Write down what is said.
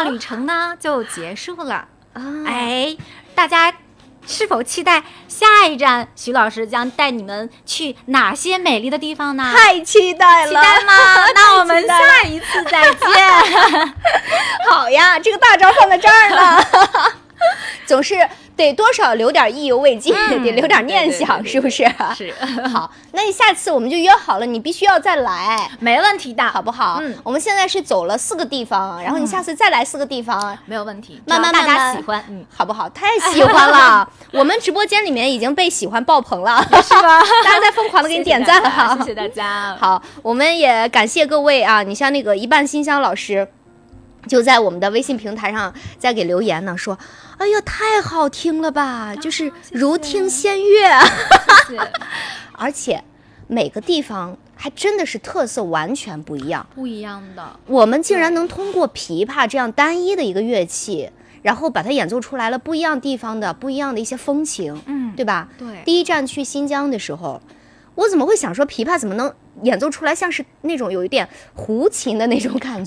趟旅程呢就结束了。哎，大家是否期待下一站徐老师将带你们去哪些美丽的地方呢？ 太期待了， 期待吗？那我们下一次再见。 好呀，这个大招放在这儿呢。总是得多少留点意犹未尽，得留点念想， 对是不是？ 是。 好，那你下次我们就约好了，你必须要再来， 没问题的， 好不好？我们现在是走了4个地方，然后你下次再来4个地方， 没有问题， 慢慢大家喜欢， 好不好？太喜欢了，我们直播间里面已经被喜欢爆棚了， 是吧？ 大家在疯狂的给你点赞哈， 谢谢大家。 好，我们也感谢各位啊，你像那个一半馨香老师。就在我们的微信平台上在给留言呢，说哎呀太好听了吧，就是如听仙乐。 谢谢。 而且每个地方还真的是特色完全不一样， 不一样的。 我们竟然能通过琵琶这样单一的一个乐器，然后把它演奏出来了不一样地方的不一样的一些风情，对吧？ 对。 第一站去新疆的时候，我怎么会想说琵琶怎么能演奏出来像是那种有一点胡琴的那种感觉？